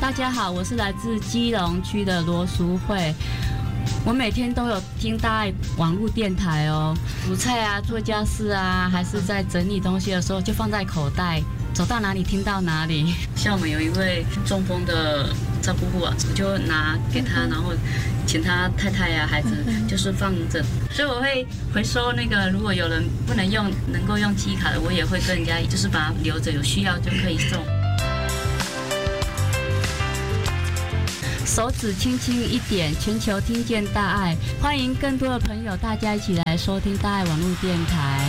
大家好，我是来自基隆区的罗淑慧。我每天都有听大爱网络电台哦，煮菜啊、做家事啊，还是在整理东西的时候，就放在口袋，走到哪里听到哪里。像我们有一位中风的照顾户啊，我就拿给他，然后请他太太啊、孩子就是放着，所以我会回收那个，如果有人不能用，能够用记忆卡的，我也会跟人家就是把它留着，有需要就可以送。手指轻轻一点，全球听见大爱，欢迎更多的朋友，大家一起来收听大爱网络电台。